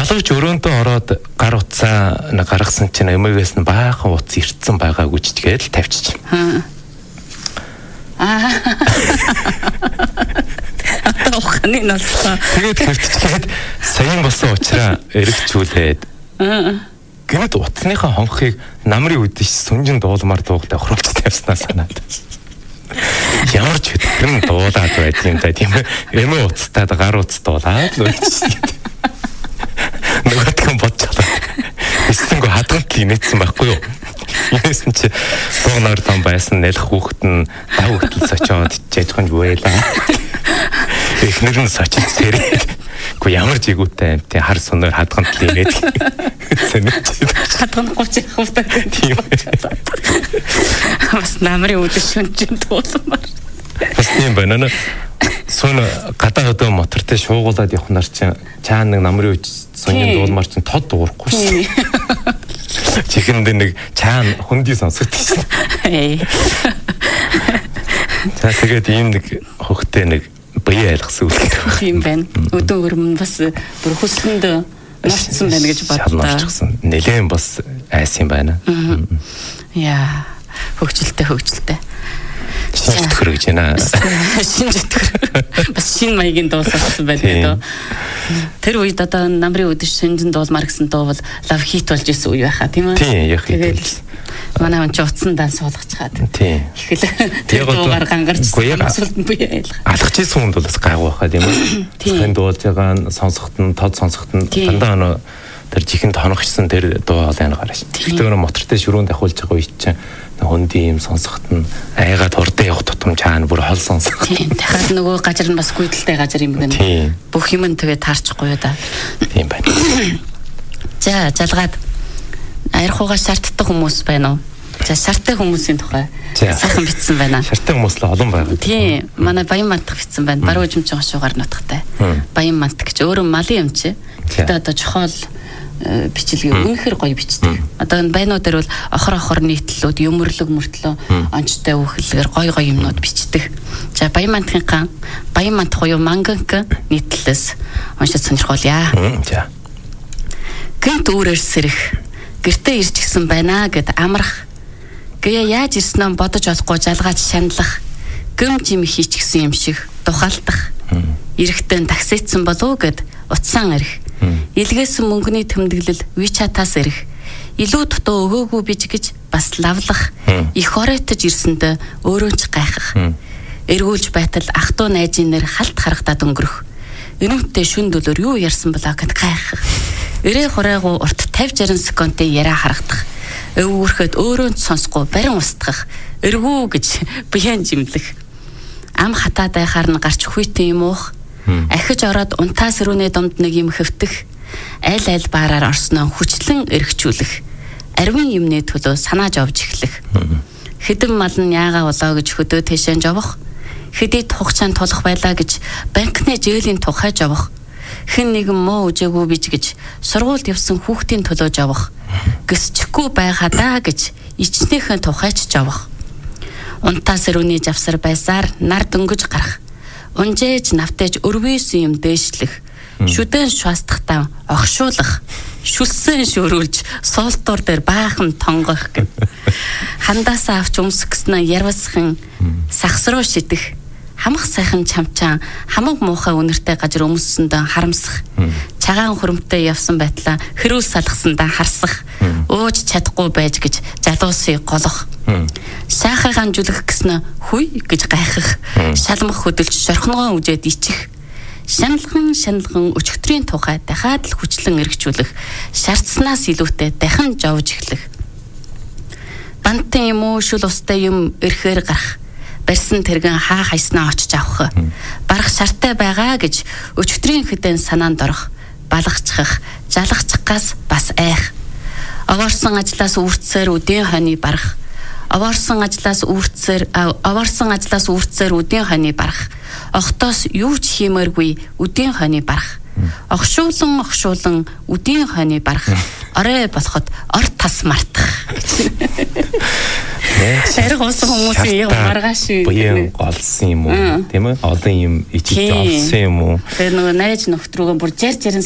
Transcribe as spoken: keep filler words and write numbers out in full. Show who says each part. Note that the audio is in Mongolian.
Speaker 1: Боловч өрөөндөө ороод гар утсаа нэг гаргасан чинь эмээгээс нь баахан утас ирцэн байгаагүй ч тэгээд тавьчих.
Speaker 2: Аа. Атаахны насаа.
Speaker 1: Тэгээд хэвтчихээд саяхан болсон учраас эргэжүүлээд.
Speaker 2: Аа.
Speaker 1: Гэнэт утасныхаа хонхыг намрын үдэш сүнжин дуулмаар дуугтай охруулж тавьснаа санаад. Ямар ч хэдхэн дуулаад байт юм да тийм ээ. Эмээ утастаад гар утас дуулаад л үдчихсэн. Нөгөөдгөн бодчихлаа. Эссэнгөө хадгалт инээсэн байхгүй юу? Яасан чи дуунаар том байсан нэлэх хүүхэд нь дав хөтөл сочоод жижигхэн байлаа. Эхнэр нь сочид сэрээд. Гү ямар жигүүтэй юм тий хар сунаар хадгалт инээд.
Speaker 2: Хадгалахгүй ч яах вэ? Тийм. Бас намрын үдэш шүнжин дуулмаар.
Speaker 1: Бас тийм байна нэ. Сүүн гадаа хөдөө мотортой шуугуулад явахнаар чинь чаана нэг намрын үж сонин дуулмаар чинь тод дуурахгүй шүү. Чихэнд нэг чаана хөндөй сонсогдсон шүү.
Speaker 2: Ээ.
Speaker 1: За тэгээд ийм нэг хөхтэй нэг бие айлгсан үлгэр.
Speaker 2: Тийм байна. Өдөө өрмөн бас бүр хүслэнд норцсон байна гэж бодлоо.
Speaker 1: Нэлээд бас айс юм байна.
Speaker 2: Яа, хөгжилтэй хөгжилтэй.
Speaker 1: Шинжтгэр гэж байна.
Speaker 2: Шинжтгэр. Бас шин маягийн дууссан байдаг дөө. Тэр үед одоо намрын үдэш шинжин дуулмаар гэсэн дуу бол лав хит болж исэн үе байхаа тийм ээ.
Speaker 1: Тийм, яг хит.
Speaker 2: Манай он ч утсандаа суулгачаад.
Speaker 1: Тийм.
Speaker 2: Тэр дуугаар гангарч сонсолтон бие айлах.
Speaker 1: Алгаж исэн хүнд бол бас гайгүй байхаа тийм ээ. Тийм дуулж байгаа нь сонсохт нь тод сонсохт нь дандаа нөө тэр чихэнд хоногчсон тэр дуу хоолойн гараш. Тэгэхээр нөө мотортой ширүүнд ахуулж байгаа үед чинь хөндөй юм сонсохт нь айгаад урдаа явах тутам чаана бүр хол сонсох.
Speaker 2: Тийм. Дахиад нөгөө газар нь бас гүйдэлтэй газар юм гэнэ. Бүх юм нь тэгээ таарчихгүй юу да.
Speaker 1: Тийм байна.
Speaker 2: За, жалгаад аярхуугаа шаарддаг хүмүүс байна уу? За, шаардтай хүмүүсийн тухай сайхан бичсэн байна.
Speaker 1: Шаардтай хүмүүс л олон байгаа.
Speaker 2: Тийм. Манай Баян мантах бичсэн байна. Баруун жимчэн хошуугаар нутгатай. Баян мант гэж өөрөө малын юм чи. Гэтэ одоо жохол бичлэгээ үнэхээр гоё бичдэг. Одоо энэ байнууд дээр бол охор охор нийтлүүд, юмрлэг мөртлөө онцтой үхэлгээр гоё гоё юмнууд бичдэг. За Баян мантхийн хаан, Баян мантх буюу Манганк нийтлэлээс уншиж сонирхуулъя.
Speaker 1: За.
Speaker 2: Гэнт үүрээр сэрэх, гэртээ ирж гисэн байна гэд амрах. Гээ яаж ирснээ бодож олохгүй жалгаж шаналлах. Гэмж юм хийчихсэн юм шиг тухайлдах. Ирэхдээ таксицсан болов гэд утсаан ирэх. Илгээсэн мөнгөний тэмдэглэл WeChat-аас ирэх. Илүү дутуу өгөөгүй бич гэж бас лавлах. Их оройтож ирсэндээ өөрөө ч гайхах. Эргүүлж байтал ах トゥ найзын нэр халт харагдаад өнгөрөх. Энүүнтэй шүн дөлөөр юу ярьсан болоо гэд гайхах. Өрөө хурайгуу урт пятьдесят шестьдесят секундын яриа харагдах. Өвөрхөд өөрөө ч сонсохгүй барин устгах. Эргүү гэж биян жимлэх. Ам хатаад байхаар нь гарч хүйтэн юм уух. Ахиж ороод унтаа сэрүүний дунд нэг юм хөвтөх. Аль аль баараар орсноо хүчлэн эргчүүлэх. Арвин юмны төлөө санааж овж эхлэх. Хэдэн мал нь яагаа болоо гэж хөдөө тэшэн жовох. Хэдий тухчаан тулах байлаа гэж банкны жээлийн тухай жовох. Хэн нэгэн муу үжээгүй бич гэж сургуульд явсан хүүхдийн төлөө жовох. Гисчихгүй байгаа даа гэж ичнийхэн тухайч жовох. Унтаа сэрүүний завсар байсаар нар дөнгөж гарах. Унжээж навтаж өрвөөсөн юм дээшлэх. Шүдэн шуастахтаа огшуулах. Шүлсэн шөрүүлж суултуур дээр баахан тонгох гэв. Хандаасаа авч өмсгснээ ярвасхан сахсруу шидэх. Хамах сайхан чамчаан хамаг муухай үнэртэй газар өмссөндөө харамсах. Цагаан хөрөмтэй явсан байтлаа хэрүүл салгасандаа харсах. Ууж чадахгүй байж гэж залуусыг голох. Шаахагаан жүлэх гэснэ хүй гэж гайхах. Шалмах хөдөлж шорхногоо үжээд ичих. Шаналхан шаналхан өчигдрийн тухай дахиад л хүчлэн эргчүүлэх. Шаардсанаас илүүтэй дахин жовж эхлэх. Бантын юм уу шүл устай юм эрхээр гарах. Барьсан тэргэн хаа хайснаа очиж авах. Барах шартай байгаа гэж өчигдрийн хэдэн санаанд орох. Балгацчих, жалгацчихгаас бас айх. Овоорсон ажлаас үрцсээр үдийн хойны барах. Овоорсон ажлаас үрцсээр овоорсон ажлаас үрцсээр үдийн хойны барах. Огтоос юу ч хиймээргүй үдийн хойны барах. Огшуулан огшуулан үдийн хойны барах. Орой болоход ор тас мартах. Хэрэг уусан хүмүүсийн маргааш
Speaker 1: буян голсон юм уу? Тийм ээ? Олон юм ичиж олсон юм уу?
Speaker 2: Тэр нөгөө найз нөхд рүүгээ бүр жар жаран